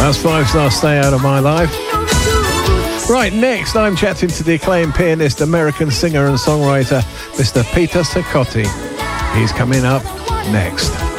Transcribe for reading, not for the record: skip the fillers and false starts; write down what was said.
That's 5-star Stay Out of My Life. Right, next I'm chatting to the acclaimed pianist, American singer and songwriter, Mr. Peter Cicotti. He's coming up next.